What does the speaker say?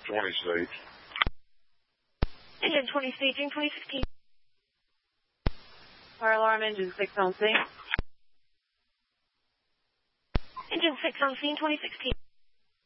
20 stage. Engine 20 staging, 2016. Fire alarm, engine 6 on scene. Engine 6 on scene, 2016.